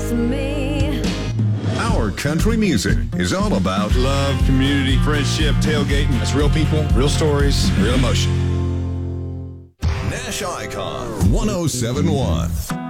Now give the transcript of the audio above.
with me. Our country music is all about love, community, friendship, tailgating. It's real people, real stories, real emotion. Nash Icon 1071.